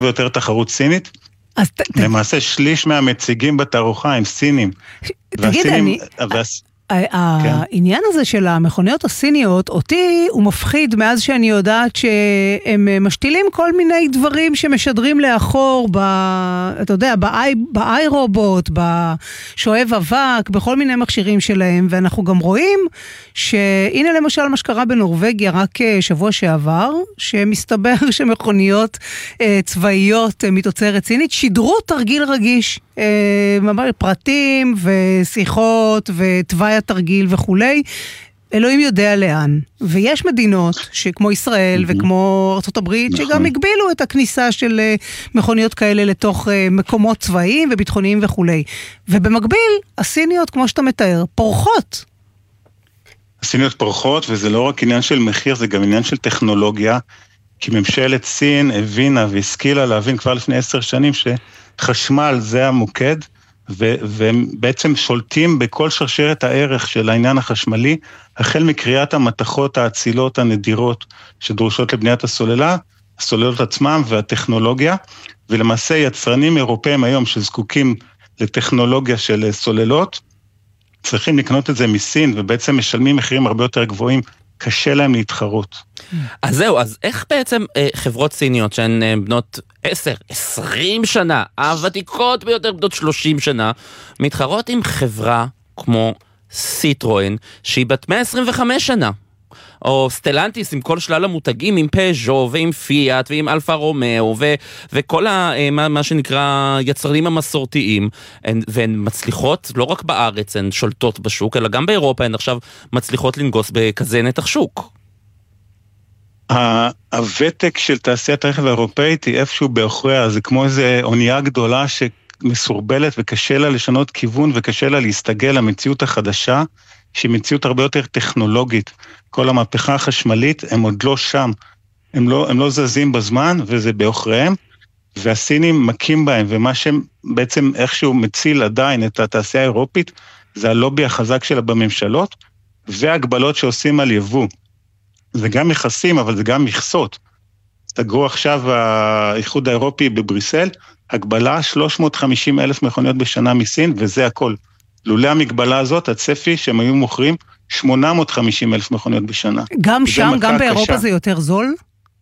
ויותר תחרות סינית. למעשה שליש מהמציגים בתערוכה הם סינים. תגיד, העניין הזה של המכוניות הסיניות, אותי הוא מפחיד מאז שאני יודעת שהם משתילים כל מיני דברים שמשדרים לאחור, אתה יודע, באי-רובוט, בשואב אבק, בכל מיני מכשירים שלהם, ואנחנו גם רואים שהנה למשל מה שקרה בנורווגיה רק שבוע שעבר, שמסתבר שמכוניות צבאיות מתוצרת סינית, שידרו תרגיל רגיש, פרטים ושיחות ותוואי התרגיל וכולי, אלוהים יודע לאן. ויש מדינות שכמו ישראל וכמו ארצות הברית, שגם הגבילו את הכניסה של מכוניות כאלה לתוך מקומות צבאיים וביטחוניים וכולי. ובמקביל, הסיניות, כמו שאתה מתאר, פורחות. הסיניות פורחות, וזה לא רק עניין של מחיר, זה גם עניין של טכנולוגיה, כי ממשלת סין הבינה והשכילה להבין כבר לפני 10 שנים שחשמל זה המוקד, והם בעצם שולטים בכל שרשרת הערך של העניין החשמלי, החל מקריאת המתכות האצילות הנדירות שדרושות לבניית הסוללות עצמם והטכנולוגיה, ולמעשה יצרנים אירופאים היום שזקוקים לטכנולוגיה של סוללות, צריכים לקנות את זה מסין, ובעצם משלמים מחירים הרבה יותר גבוהים, קשה להם להתחרות. אז זהו, אז איך בעצם חברות סיניות שהן בנות 10, 20 שנה, הוותיקות ביותר בנות 30 שנה, מתחרות עם חברה כמו סיטרואן, שהיא בת 125 שנה, או סטלנטיס עם כל שלל המותגים, עם פז'ו ועם פיאט ועם אלפה רומאו וכל מה שנקרא יצרנים המסורתיים, והן מצליחות לא רק בארץ, הן שולטות בשוק, אלא גם באירופה הן עכשיו מצליחות לנגוס בכזה נתח שוק. הוותק של תעשיית הרכב האירופאית היא איפשהו באחוריה, זה כמו איזו אונייה גדולה שמסורבלת וקשה לה לשנות כיוון וקשה לה להסתגל למציאות החדשה, שהיא מציאות הרבה יותר טכנולוגית. כל המהפכה החשמלית, הם עוד לא שם, הם לא זזים בזמן, וזה באחריהם, והסינים מכים בהם, ומה שבעצם איכשהו מציל עדיין את התעשייה האירופית, זה הלובי החזק שלה בממשלות, והגבלות שעושים על יבוא. זה גם מכסים, אבל זה גם מכסות. סגרו עכשיו האיחוד האירופי בבריסל, הגבלה 350,000 מכוניות בשנה מסין, וזה הכל. לולא המגבלה הזאת, הצפי שהם היו מוכרים 850,000 מכוניות בשנה. גם שם, גם באירופה זה יותר זול?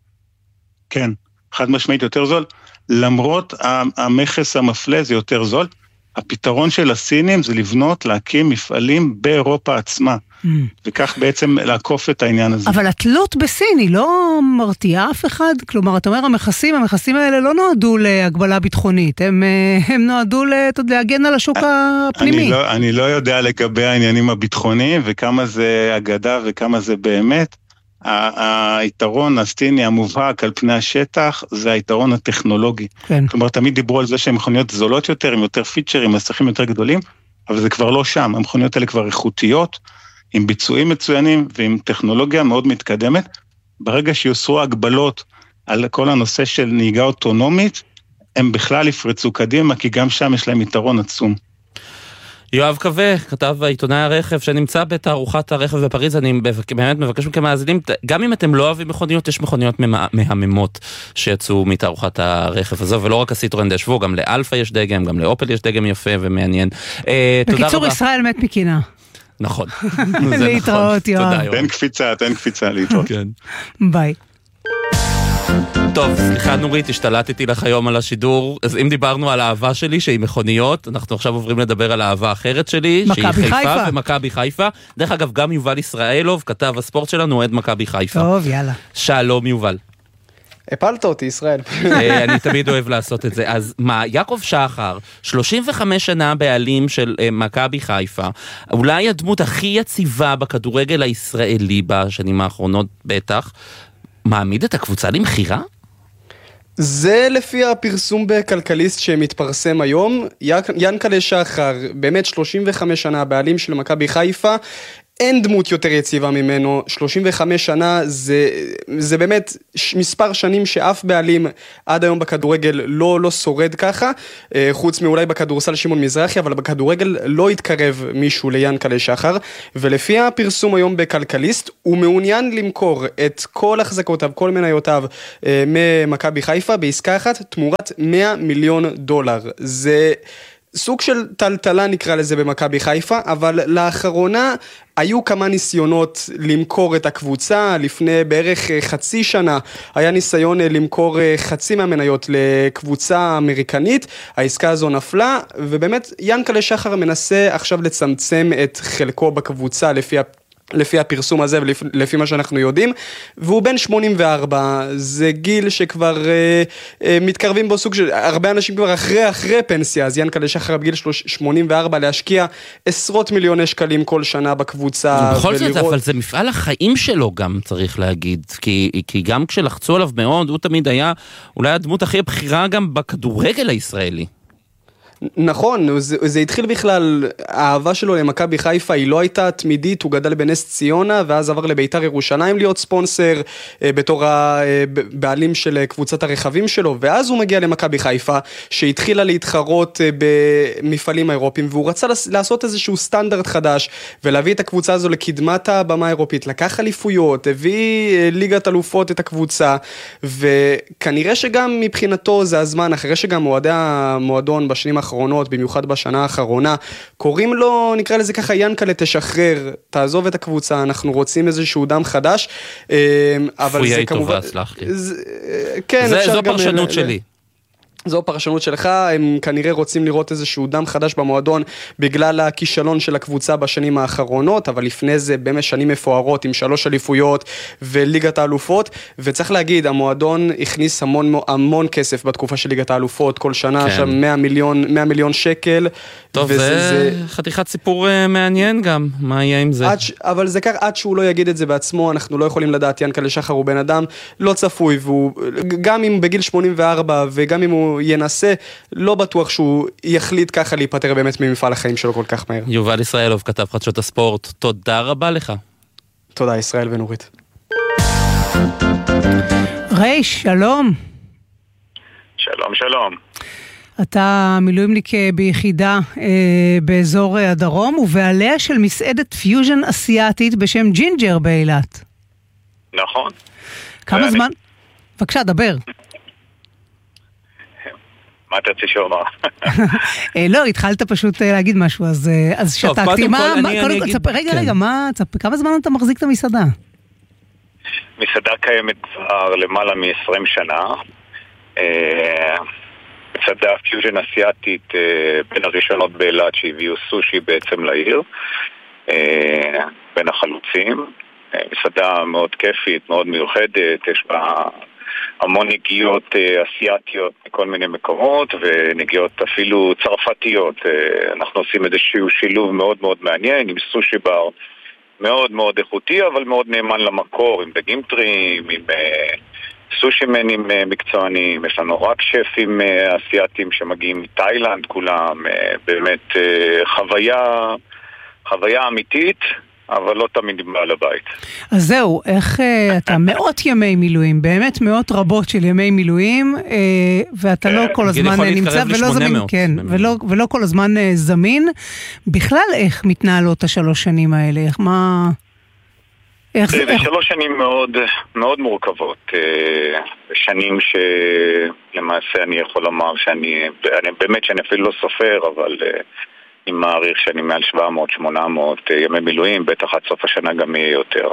כן, חד משמעית יותר זול. למרות המכס המפלה זה יותר זול. הפתרון של הסינים זה לבנות, להקים מפעלים באירופה עצמה. וכך בעצם לעקוף את העניין הזה. אבל התלות בסין היא לא מרתיעה אף אחד? כלומר, אתה אומר, המכסים האלה לא נועדו להגבלה ביטחונית, הם נועדו להגן על השוק הפנימי. אני לא יודע לגבי העניינים הביטחוניים, וכמה זה אגדה וכמה זה באמת. היתרון הסיני המובהק על פני השטח, זה היתרון הטכנולוגי. כן. כלומר, תמיד דיברו על זה שהן מכוניות זולות יותר, עם יותר פיצ'רים, מסכים יותר גדולים, אבל זה כבר לא שם. המכוניות האלה כבר איכותיות, עם ביצועים מצוינים ועם טכנולוגיה מאוד מתקדמת. ברגע שיוסרו הגבלות על כל הנושא של נהיגה אוטונומית, הם בכלל יפרצו קדימה, כי גם שם יש להם יתרון עצום. יואב קווה, כתב העיתונאי הרכב שנמצא בתערוכת הרכב בפריז, אני באמת מבקש מכם מאזינים, גם אם אתם לא אוהבים מכוניות, יש מכוניות מהממות שיצאו מתערוכת הרכב הזו, ולא רק הסיטרואן דשבו, גם לאלפה יש דגם, גם לאופל יש דגם יפה ומעניין. בקיצור, ישראל מת מקינה. נכון. להתראות, יואב. תן קפיצה להתראות. ביי. טוב, סליחה נורית, השתלטתי לך היום על השידור, אז אם דיברנו על האהבה שלי שהיא מכוניות, אנחנו עכשיו עוברים לדבר על האהבה אחרת שלי, שהיא חיפה ומכבי חיפה. דרך אגב, גם יובל ישראלוב, כתב הספורט שלנו, אוהד מכבי חיפה. טוב, יאללה. שלום יובל. הפלת אותי, ישראל. אני תמיד אוהב לעשות את זה. אז מה, יעקב שחר, 35 שנה בעלים של מכבי חיפה, אולי הדמות הכי יציבה בכדורגל הישראלי בשנים האחרונות בטח, מעמיד את הקבוצה למחירה? זה לפי הפרסום בכלכליסט שמתפרסם היום. ינקלה שחר, באמת 35 שנה בעלים של מכבי חיפה, אין דמות יותר יציבה ממנו, 35 שנה זה באמת מספר שנים שאף בעלים עד היום בכדורגל לא שורד ככה, חוץ מאולי בכדורסל שמעון מזרחי, אבל בכדורגל לא התקרב מישהו ליענקלה שחר, ולפי הפרסום היום בכלכליסט, הוא מעוניין למכור את כל החזקותיו, כל מניותיו ממכבי חיפה בעסקה אחת, תמורת $100 מיליון. זה סוג של טלטלה נקרא לזה במכבי חיפה, אבל לאחרונה היו כמה ניסיונות למכור את הקבוצה, לפני בערך חצי שנה היה ניסיון למכור חצי מהמניות לקבוצה אמריקנית, העסקה הזו נפלה, ובאמת יענקלה שחר מנסה עכשיו לצמצם את חלקו בקבוצה לפי הפרסום הזה ולפי מה שאנחנו יודעים, והוא בן 84, זה גיל שכבר מתקרבים בו סוג של, הרבה אנשים כבר אחרי פנסיה, אז יענקלה שחר בגיל 84 להשקיע עשרות מיליוני שקלים כל שנה בקבוצה. בכל זאת, אבל זה מפעל החיים שלו גם צריך להגיד, כי גם כשלחצו עליו מאוד, הוא תמיד היה אולי הדמות הכי הבחירה גם בכדורגל הישראלי. נכון, זה התחיל בכלל, האהבה שלו למכבי חיפה היא לא הייתה תמידית, הוא גדל בנס ציונה, ואז עבר לביתר ירושלים להיות ספונסר, בתור הבעלים של קבוצת הרכבים שלו, ואז הוא מגיע למכבי חיפה, שהתחילה להתחרות במפעלים האירופיים, והוא רצה לעשות איזשהו סטנדרט חדש, ולהביא את הקבוצה הזו לקדמת הבמה האירופית, לקח אליפויות, הביא ליגת אלופות את הקבוצה, וכנראה שגם מבחינתו זה הזמן, אחרי שגם אוהדי המועדון בשנים האחרונות, במיוחד בשנה האחרונה, קוראים לו, נקרא לזה ככה, יענקלה תשחרר, תעזוב את הקבוצה, אנחנו רוצים איזשהו דם חדש, אבל זה כמובן... כן, זו פרשנות שלי. זו פרשנות שלך, הם כנראה רוצים לראות איזשהו דם חדש במועדון, בגלל הכישלון של הקבוצה בשנים האחרונות, אבל לפני זה באמת שנים מפוארות, עם 3 אליפויות וליגת האלופות, וצריך להגיד, המועדון הכניס המון כסף בתקופה של ליגת האלופות, כל שנה, כן. שם 100 מיליון שקל. טוב, זה חתיכת סיפור מעניין גם, מה יהיה עם זה? אבל זה כך, עד שהוא לא יגיד את זה בעצמו, אנחנו לא יכולים לדעת, יענקלה שחר הוא בן אדם לא צפוי, והוא, גם אם בגיל 84, וגם אם הוא ינסה, לא בטוח שהוא יחליט ככה להיפטר באמת ממפעל החיים שלו כל כך מהר. יובל ישראלוב, כתב חדשות הספורט, תודה רבה לך. תודה, ישראל ונורית. רייש, שלום. שלום, שלום. אתה מילואימניק ביחידה באזור הדרום, ובעליה של מסעדת פיוז'ן אסיאתית בשם ג'ינג'ר באילת. נכון. כמה זמן? בבקשה, דבר. מה אתה רוצה שאומר? לא, התחלת פשוט להגיד משהו, אז שתקתי. רגע, כמה זמן אתה מחזיק את המסעדה? מסעדה קיימת כבר למעלה מ-20 שנה. מסעדה פיוז'ן אסיאתית בין הראשונות באילת שהביאו סושי בעצם לעיר, בין החלוצים. מסעדה מאוד כיפית, מאוד מיוחדת, יש בה המון נגיעות אסיאתיות מכל מיני מקומות, ונגיעות אפילו צרפתיות. אנחנו עושים איזשהו שילוב מאוד מאוד מעניין, עם סושי בר מאוד מאוד איכותי, אבל מאוד נאמן למקור, עם דגים טריים, עם סושימנים מקצוענים, יש לנו רק שפים אסיאתיים שמגיעים מתאילנד כולם, באמת חוויה אמיתית, אבל לא תמיד בעל הבית. אז זהו, איך אתה מאות ימי מילואים, באמת מאות רבות של ימי מילואים, ואתה לא כל הזמן נמצא ולא זמין, כן, ולא כל הזמן זמין. בכלל איך מתנהלות 3 שנים האלה? איך מה... זה 3 שנים מאוד מאוד מורכבות, שנים שלמעשה אני יכול לומר באמת שאני אפילו לא סופר, אבל אני מעריך שאני מעל 700-800 ימי מילואים, בטח עד סוף השנה גם יהיה יותר.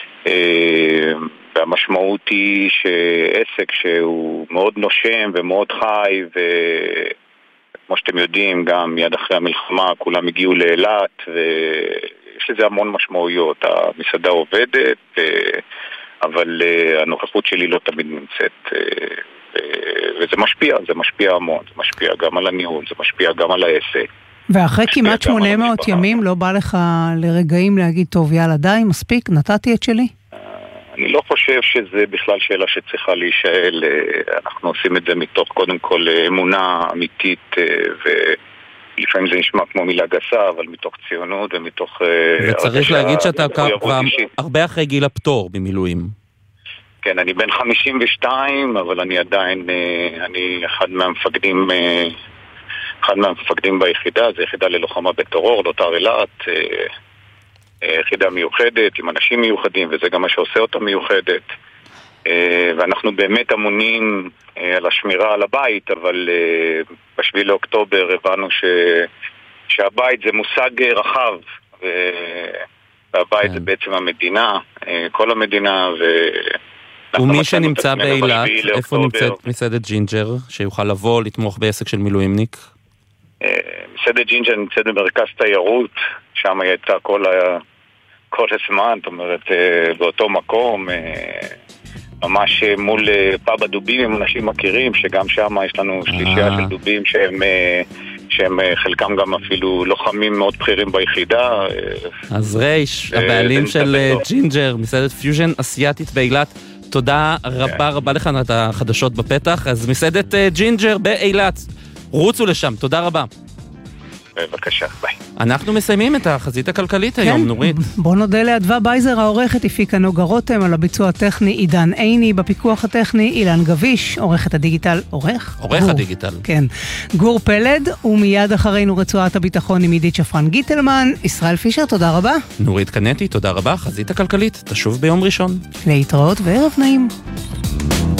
והמשמעות היא שעסק שהוא מאוד נושם ומאוד חי, וכמו שאתם יודעים, גם מיד אחרי המלחמה כולם הגיעו לאילת, ויש לזה המון משמעויות. המסעדה עובדת, אבל הנוכחות שלי לא תמיד נמצאת, וזה משפיע המון, זה משפיע גם על הניהול, זה משפיע גם על העסק. ואחרי כמעט 800 ימים לא בא לך לרגעים להגיד, טוב, יאללה, די, מספיק, נתתי את שלי? אני לא חושב שזה בכלל שאלה שצריכה להישאל. אנחנו עושים את זה מתוך קודם כל אמונה אמיתית לפעמים זה נשמע כמו מילה גסה, אבל מתוך ציונות ומתוך... וצריך להגיד שאתה כבר הרבה אחרי גיל הפטור במילואים. כן, אני בן 52, אבל אני עדיין, אני אחד מהמפקדים ביחידה, זה יחידה ללוחמה בטרור, לוטר אילת, יחידה מיוחדת, עם אנשים מיוחדים, וזה גם מה שעושה אותה מיוחדת. ואנחנו באמת אמונים על השמירה על הבית, אבל ב7 לאוקטובר הבנו שהבית זה מושג רחב, והבית זה בעצם המדינה, כל המדינה, ומי שנמצא באילת, איפה נמצאת מסעדת ג'ינג'ר, שיוכל לבוא, לתמוך בעסק של מילואימניק? מסעדת ג'ינג'ר נמצאת במרכז תיירות, שם היא הייתה כל הזמן, זאת אומרת, באותו מקום, ממש מול פאב הדובים עם אנשים מכירים, שגם שם יש לנו שלישייה של דובים שהם חלקם גם אפילו לוחמים מאוד בכירים ביחידה. אז רייש, הבעלים של ג'ינג'ר, מסעדת פיוז'ן אסיאטית באילת, תודה רבה רבה לך על החדשות בפתח. אז מסעדת ג'ינג'ר באילת, רוצו לשם, תודה רבה. בבקשה, ביי. אנחנו מסיימים את החזית הכלכלית היום, נורית. בוא נודה לאדווה בייזר העורכת, הפיקה נוגה רותם, על הביצוע הטכני עידן עיני, בפיקוח הטכני אילן גביש, עורך הדיגיטל, עורך הדיגיטל. כן. גור פלד, ומיד אחרינו רצועת הביטחון עם עידית שפרן גיטלמן. ישראל פישר, תודה רבה. נורית קנטי, תודה רבה. חזית הכלכלית, תשוב ביום ראשון. להתראות וערב נעים.